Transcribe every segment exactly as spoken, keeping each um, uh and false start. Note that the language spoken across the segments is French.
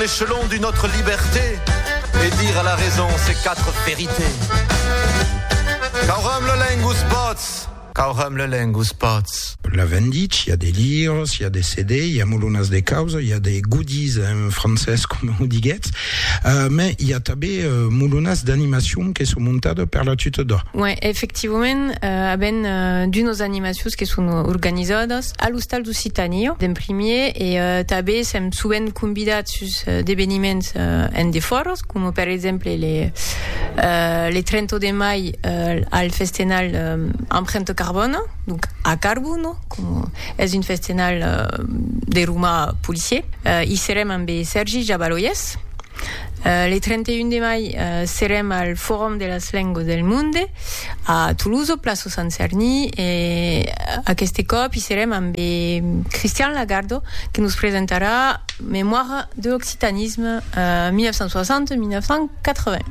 échelons d'une autre liberté et dire à la raison ces quatre vérités. Caurum le lengus pots, caurum le lengus pots. La Vendic, il y a des livres, il y a des C D, il y a Molunas de Causa, il y a des goodies en français, comme on dit, euh, mais il y a també euh, Molunas d'animation qui sont montades per la tutela. Ouais, effectivament, euh, haben euh, d'unos animacions qui sont organitzades a l'Hostal d'Occitània, d'en primer, et euh, també sem souvent convidats sus euh, d'eveniments euh, en de foros, com per exemple les, euh, les trenta de mai euh, al festival euh, Empreinte Carbone, donc a Carbono, com és un festival uh, de Roma policier. Uh, hi serem amb Sergi Jabaloyes. Uh, le trenta e un de mai uh, serem al Forum de les Llengües del Monde a Toulouse, plaça Sant Cerny, i aquest cop hi serem amb Christian Lagardo, que nos presentarà Mémoire de l'Occitanisme uh, mille neuf cent soixante a mille neuf cent quatre-vingts.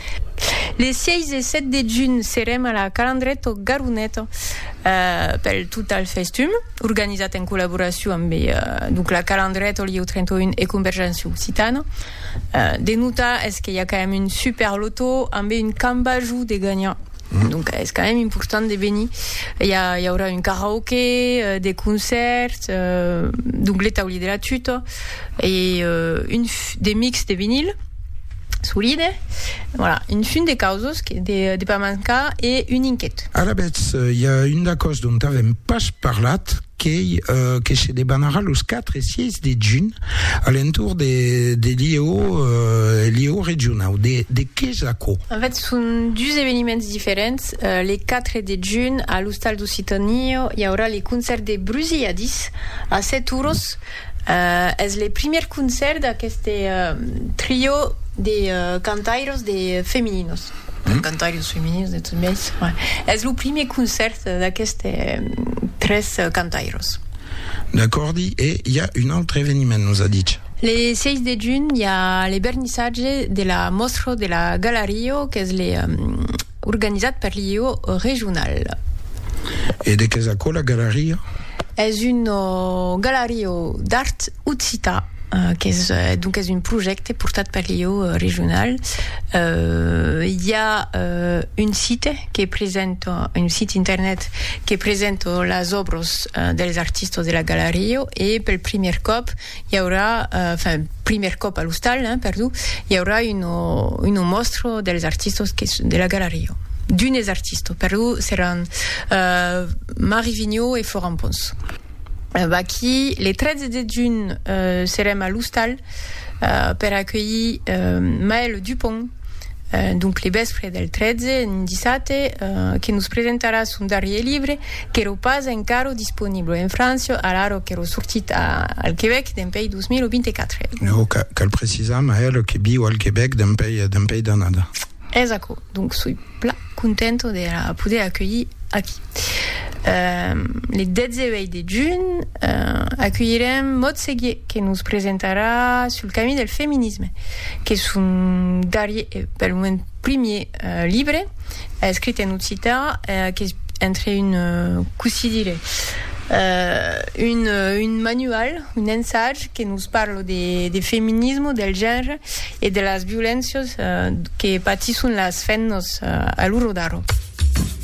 Les seis et sept de juny serem a la Calandretto Garuneto eh, pel Total Festum, organitzat en col·laboració amb eh, donc la Calandretto, l'I U trenta un i Convergència Occitana. Eh, de notar és que hi ha quand même une super loto amb un cambajou de gagnants. Mmh. Donc c'est quand même important de venir. Il y, a, il y aura un karaoké, euh, des concerts, euh, donc les taullis de la tute et euh, une, des mix de vinyle solide, voilà, une fin de causes de, de pas mancar et une enquête. À la bête, il y a une cause dont n'avem pas parlat que, euh, que se debanarà los quatre et six de juny à l'entour des de l'I O euh, l'I O regional, de, de Quesaco. En fait, ce sont deux événements différents. Euh, les quatre de juny à l'Hostal d'Occitània, il y aura les concerts de Brusiadis à sept euros. Euh, és le primer concert d'aquest uh, trio de uh, cantairos de femininos. Mm. Cantairos femininos de tots ells. Ouais. És el primer concert d'aquests uh, tres uh, cantairos. D'accord, et il y a un autre événement, nous a dit. Le seis de juny, il y a le vernissatge de la mostra de la Galeria, que és le, um, organitzat per l'I O regional. Et de Quesaco, la Galeria? És un uh, galeria d'art occità, uh, que és, uh, donc és un projecte portat per l'I O uh, regional. Uh, hi ha uh, un site que presenta, un site internet que presenta les obres uh, dels artistes de la galeria i pel primer cop hi haurà, uh, enfin, primer cop a l'hostal, eh, perdó, hi haurà una, una mostra dels artistes que, de la galeria. D'unes artistes. Per eux seran uh, Marie Vigneault et Florent Pons. Uh, aquí, le tretze de juny, uh, serem a l'hostal uh, per accueillir uh, Maëlle Dupont, uh, donc le vespre del tretze, en dissabte, uh, que nos presentarà son darrer llibre, que era pas encara disponible en França, ara que era sortit a, al Quebec d'en pei dos mil vint-i-quatre. No, cal precisar, Maëlle, que viu al Quebec d'en pei, d'en pei d'anada. Exacto, donc soy pla contento de la poder accueillir aquí. Euh, les dezze de juny euh, accueillirem Maud Seguier, que nous presentarà sul camí del feminisme, que és un darrer, pel moment primer euh, llibre, escrit en occità, euh, que és entre une, euh, com si diré, Uh, un, un manual, un ensaj que nos parla de, de feminisme, del gènere i de les violències uh, que patisson les femmes uh, a l'Urodaro.